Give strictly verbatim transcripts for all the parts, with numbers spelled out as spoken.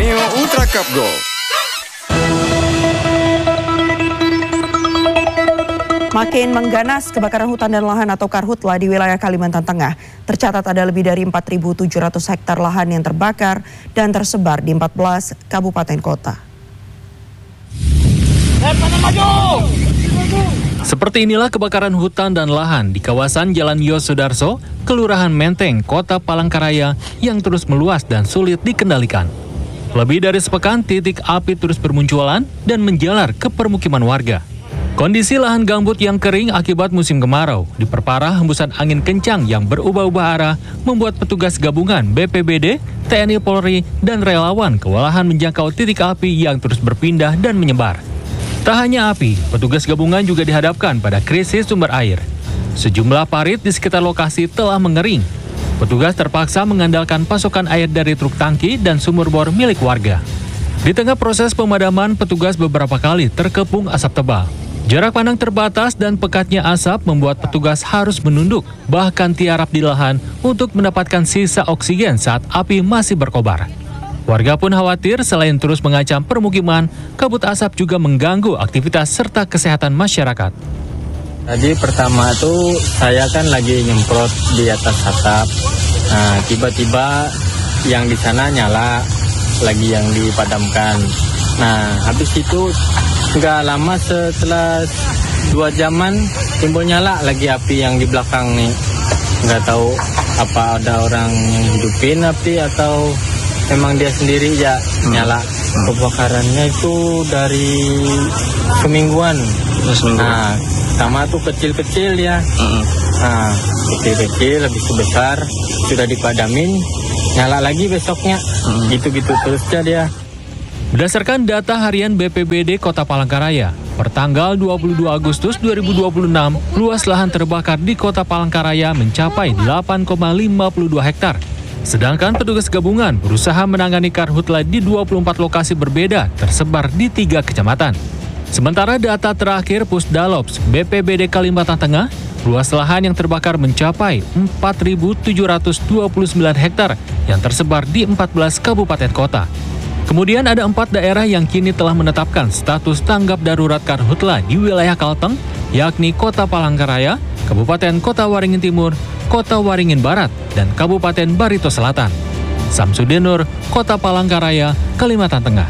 Neo Ultra Cup Gold. Makin mengganas kebakaran hutan dan lahan atau karhutla di wilayah Kalimantan Tengah. Tercatat ada lebih dari empat ribu tujuh ratus hektar lahan yang terbakar dan tersebar di empat belas kabupaten kota. Seperti inilah kebakaran hutan dan lahan di kawasan Jalan Yosudarso, Kelurahan Menteng, Kota Palangkaraya yang terus meluas dan sulit dikendalikan. Lebih dari sepekan titik api terus bermunculan dan menjalar ke permukiman warga. Kondisi lahan gambut yang kering akibat musim kemarau diperparah hembusan angin kencang yang berubah-ubah arah membuat petugas gabungan B P B D, T N I Polri, dan relawan kewalahan menjangkau titik api yang terus berpindah dan menyebar. Tak hanya api, petugas gabungan juga dihadapkan pada krisis sumber air. Sejumlah parit di sekitar lokasi telah mengering. Petugas terpaksa mengandalkan pasokan air dari truk tangki dan sumur bor milik warga. Di tengah proses pemadaman, petugas beberapa kali terkepung asap tebal. Jarak pandang terbatas dan pekatnya asap membuat petugas harus menunduk, bahkan tiarap di lahan untuk mendapatkan sisa oksigen saat api masih berkobar. Warga pun khawatir selain terus mengancam permukiman, kabut asap juga mengganggu aktivitas serta kesehatan masyarakat. Tadi pertama tuh saya kan lagi nyemprot di atas atap. Nah, tiba-tiba yang di sana nyala, lagi yang dipadamkan. Nah, habis itu nggak lama setelah dua jaman timbul nyala lagi api yang di belakang nih. Nggak tahu apa ada orang yang hidupin api atau memang dia sendiri ya nyala. Kebakarannya itu dari semingguan. Nah, sama tuh kecil-kecil ya. Nah, kecil-kecil lebih besar sudah dipadamin, nyala lagi besoknya. Gitu-gitu terusnya dia. Berdasarkan data harian B P B D Kota Palangkaraya, per tanggal dua puluh dua Agustus dua ribu dua puluh enam, luas lahan terbakar di Kota Palangkaraya mencapai delapan koma lima puluh dua hektar. Sedangkan petugas gabungan berusaha menangani karhutla di dua puluh empat lokasi berbeda tersebar di tiga kecamatan. Sementara data terakhir Pusdalops B P B D Kalimantan Tengah, luas lahan yang terbakar mencapai empat ribu tujuh ratus dua puluh sembilan hektar yang tersebar di empat belas kabupaten kota. Kemudian ada empat daerah yang kini telah menetapkan status tanggap darurat karhutla di wilayah Kalteng, yakni Kota Palangkaraya, Kabupaten Kota Waringin Timur, Kota Waringin Barat, dan Kabupaten Barito Selatan. Samsudin Nur, Kota Palangkaraya, Kalimantan Tengah.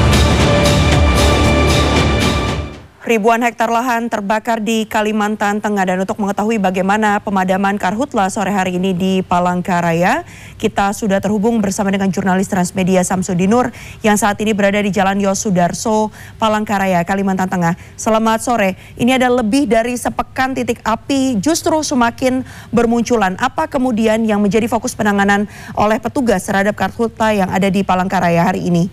Ribuan hektar lahan terbakar di Kalimantan Tengah, dan untuk mengetahui bagaimana pemadaman karhutla sore hari ini di Palangkaraya, kita sudah terhubung bersama dengan jurnalis Transmedia Samsudin Nur yang saat ini berada di Jalan Yosudarso, Palangkaraya, Kalimantan Tengah. Selamat sore. Ini ada lebih dari sepekan titik api justru semakin bermunculan. Apa kemudian yang menjadi fokus penanganan oleh petugas terhadap karhutla yang ada di Palangkaraya hari ini?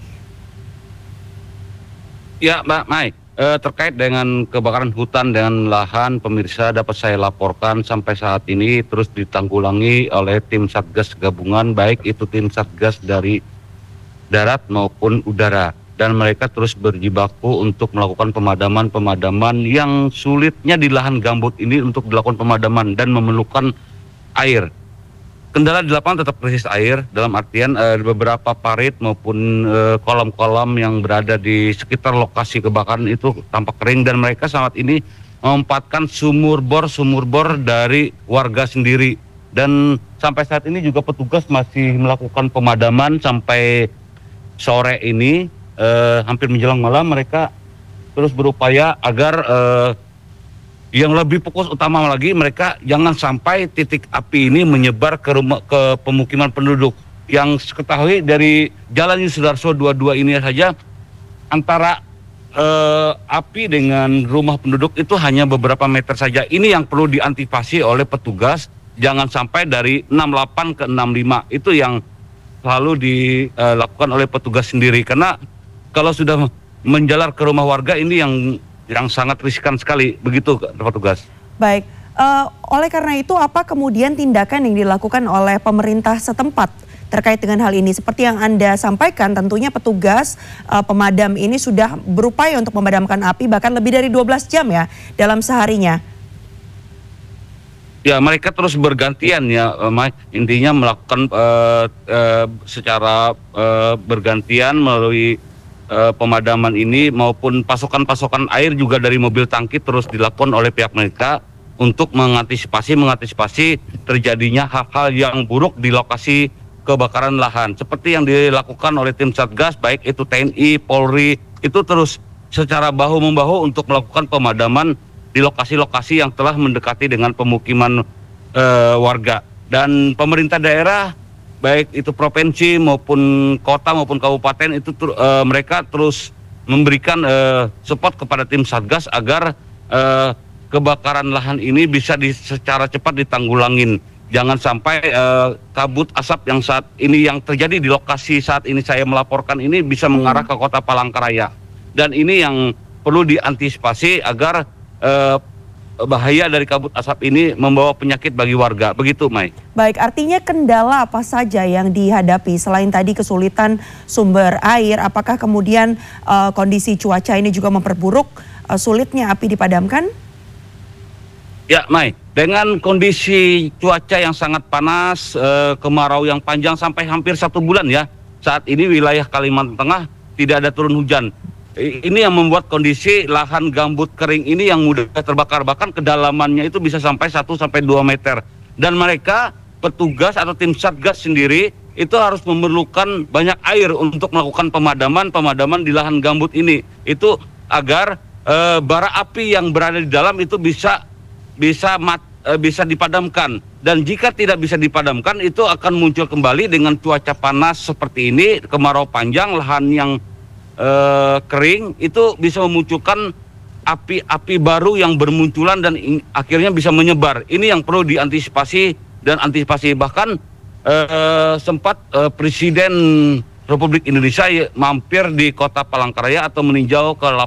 Ya, Mbak Mai. Eh, terkait dengan kebakaran hutan dan lahan, pemirsa dapat saya laporkan sampai saat ini terus ditanggulangi oleh tim Satgas gabungan, baik itu tim Satgas dari darat maupun udara. Dan mereka terus berjibaku untuk melakukan pemadaman-pemadaman yang sulitnya di lahan gambut ini untuk dilakukan pemadaman dan memerlukan air. Kendala di lapangan tetap krisis air, dalam artian eh, beberapa parit maupun eh, kolam-kolam yang berada di sekitar lokasi kebakaran itu tampak kering, dan mereka saat ini menempatkan sumur bor sumur bor dari warga sendiri. Dan sampai saat ini juga petugas masih melakukan pemadaman sampai sore ini, eh, hampir menjelang malam mereka terus berupaya agar eh, yang lebih fokus utama lagi, mereka jangan sampai titik api ini menyebar ke rumah, ke pemukiman penduduk. Yang ketahui dari Jalan Yosudarso dua puluh dua ini saja, antara eh, api dengan rumah penduduk itu hanya beberapa meter saja. Ini yang perlu diantisipasi oleh petugas, jangan sampai dari enam puluh delapan ke enam puluh lima, itu yang selalu dilakukan oleh petugas sendiri. Karena kalau sudah menjalar ke rumah warga, ini yang yang sangat riskan sekali, begitu petugas. Baik, uh, oleh karena itu apa kemudian tindakan yang dilakukan oleh pemerintah setempat terkait dengan hal ini? Seperti yang Anda sampaikan, tentunya petugas uh, pemadam ini sudah berupaya untuk memadamkan api bahkan lebih dari dua belas jam ya dalam seharinya. Ya, mereka terus bergantian ya, eh, Mai. Intinya melakukan eh, eh, secara eh, bergantian melalui eh, pemadaman ini maupun pasokan-pasokan air juga dari mobil tangki terus dilakukan oleh pihak mereka untuk mengantisipasi mengantisipasi terjadinya hal-hal yang buruk di lokasi kebakaran lahan. Seperti yang dilakukan oleh tim Satgas, baik itu T N I, Polri, itu terus secara bahu-membahu untuk melakukan pemadaman di lokasi-lokasi yang telah mendekati dengan pemukiman e, warga. Dan pemerintah daerah, baik itu provinsi maupun kota maupun kabupaten, itu ter, e, mereka terus memberikan e, support kepada tim Satgas agar e, kebakaran lahan ini bisa di, secara cepat ditanggulangin. Jangan sampai e, kabut asap yang saat ini yang terjadi di lokasi saat ini saya melaporkan ini bisa mengarah ke kota Palangkaraya. Dan ini yang perlu diantisipasi agar Uh, bahaya dari kabut asap ini membawa penyakit bagi warga. Begitu, Mai. Baik, artinya kendala apa saja yang dihadapi selain tadi kesulitan sumber air? Apakah kemudian uh, kondisi cuaca ini juga memperburuk uh, sulitnya api dipadamkan? Ya, Mai. Dengan kondisi cuaca yang sangat panas, uh, kemarau yang panjang sampai hampir satu bulan ya. Saat ini wilayah Kalimantan Tengah tidak ada turun hujan. Ini yang membuat kondisi lahan gambut kering ini yang mudah terbakar, bahkan kedalamannya itu bisa sampai satu sampai dua meter. Dan mereka, petugas atau tim Satgas sendiri, itu harus memerlukan banyak air untuk melakukan pemadaman-pemadaman di lahan gambut ini. Itu agar e, bara api yang berada di dalam itu bisa bisa mat, e, bisa dipadamkan. Dan jika tidak bisa dipadamkan, itu akan muncul kembali dengan cuaca panas seperti ini, kemarau panjang, lahan yang Uh, kering, itu bisa memunculkan api-api baru yang bermunculan dan akhirnya bisa menyebar. Ini yang perlu diantisipasi dan antisipasi. Bahkan uh, sempat uh, Presiden Republik Indonesia mampir di kota Palangkaraya atau meninjau ke